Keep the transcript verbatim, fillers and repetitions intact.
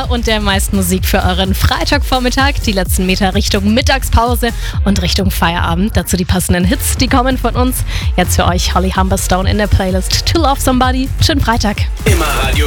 Power und der meisten Musik für euren Freitagvormittag, die letzten Meter Richtung Mittagspause und Richtung Feierabend. Dazu die passenden Hits, die kommen von uns. Jetzt für euch Holly Humberstone in der Playlist To Love Somebody. Schönen Freitag. Immer Radio